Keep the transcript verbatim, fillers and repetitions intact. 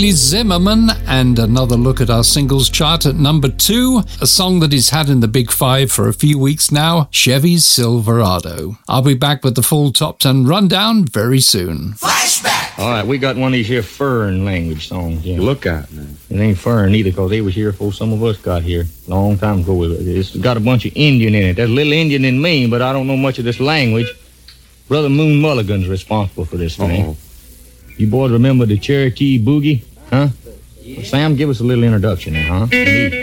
Zimmerman, and another look at our singles chart at number two, a song that he's had in the Big Five for a few weeks now, Chevy's Silverado. I'll be back with the full top ten rundown very soon. Flashback! All right, we got one of these here foreign language songs. Yeah. Look at man. It ain't foreign either, because they was here before some of us got here a long time ago. It's got a bunch of Indian in it. There's a little Indian in me, but I don't know much of this language. Brother Moon Mulligan's responsible for this thing. Uh-oh. You boys remember the Cherokee Boogie? Huh? Sam, give us a little introduction there, huh?